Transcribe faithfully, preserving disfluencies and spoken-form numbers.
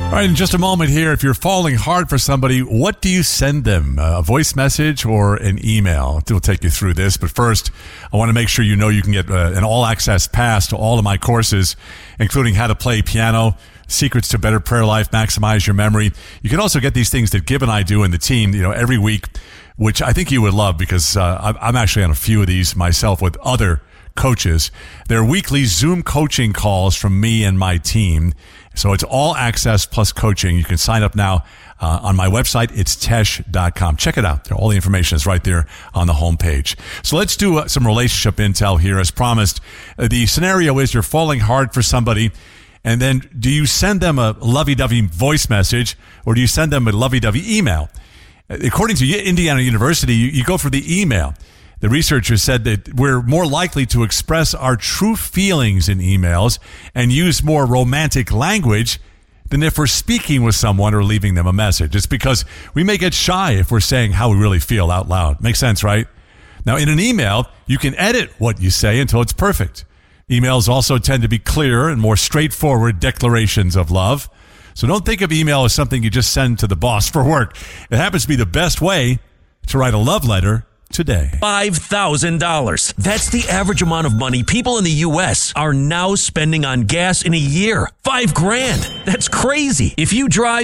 All right, in just a moment here, if you're falling hard for somebody, what do you send them? A voice message or an email? We'll take you through this. But first, I want to make sure you know you can get uh, an all-access pass to all of my courses, including how to play piano, secrets to better prayer life, maximize your memory. You can also get these things that Gibb and I do in the team, you know, every week, which I think you would love because uh, I'm actually on a few of these myself with other coaches. They're weekly Zoom coaching calls from me and my team. So it's all access plus coaching. You can sign up now uh, on my website. It's tesh dot com. Check it out. All the information is right there on the homepage. So let's do uh, some relationship intel here. As promised, uh, the scenario is you're falling hard for somebody, and then do you send them a lovey-dovey voice message or do you send them a lovey-dovey email? According to Indiana University, you, you go for the email. The researchers said that we're more likely to express our true feelings in emails and use more romantic language than if we're speaking with someone or leaving them a message. It's because we may get shy if we're saying how we really feel out loud. Makes sense, right? Now, in an email, you can edit what you say until it's perfect. Emails also tend to be clearer and more straightforward declarations of love. So don't think of email as something you just send to the boss for work. It happens to be the best way to write a love letter today. five thousand dollars. That's the average amount of money people in the U S are now spending on gas in a year. Five grand. That's crazy. If you drive